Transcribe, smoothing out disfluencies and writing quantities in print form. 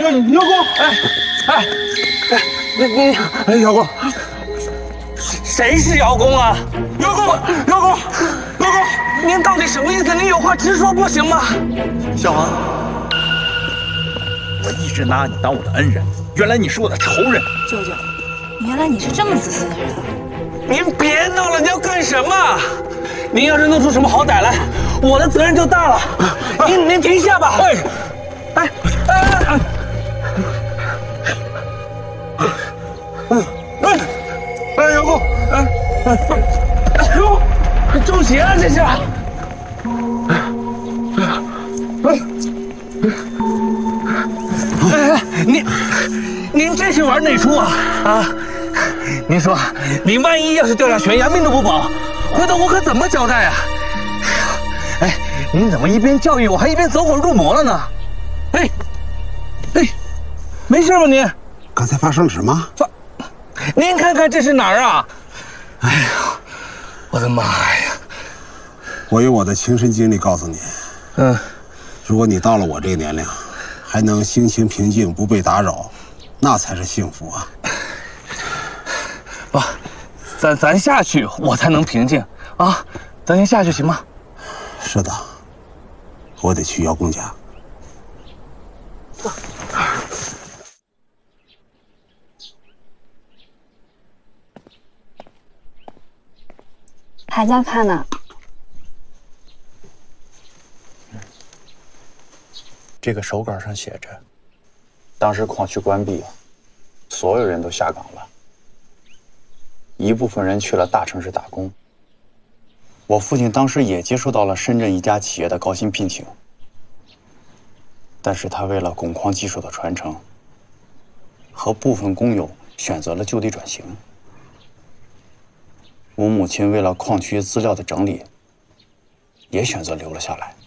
姚工，姚工， 谁是姚工啊？ 姚工， 您到底什么意思？您有话直说不行吗？ 小王，我一直拿你当我的恩人，原来你是我的仇人。 舅舅，原来你是这么自私的人。 您别闹了，你要干什么？您要是弄出什么好歹来，我的责任就大了。您停下吧。 姚工， 哟，中邪了这是。您这是玩哪出啊？啊！您说，您万一要是掉下悬崖，命都不保，回头我可怎么交代啊？哎，您怎么一边教育我，还一边走火入魔了呢？没事吧您？ 刚才发生了什么？ 您看看这是哪儿啊？哎呀，我的妈呀！ 我用我的亲身经历告诉你，如果你到了我这个年龄，还能心情平静，不被打扰，那才是幸福啊！ 不，咱下去，我才能平静啊！咱先下去行吗？ 是的，我得去姚公家。 还在看呢。 这个手稿上写着，当时矿区关闭，所有人都下岗了，一部分人去了大城市打工。我父亲当时也接触到了深圳一家企业的高薪聘请，但是他为了汞矿技术的传承，和部分工友选择了就地转型。我母亲为了矿区资料的整理，也选择留了下来。